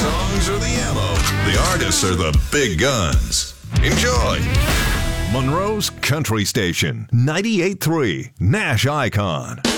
songs are the ammo. The artists are the big guns. Enjoy. Monroe's Country Station, 98.3 Nash Icon.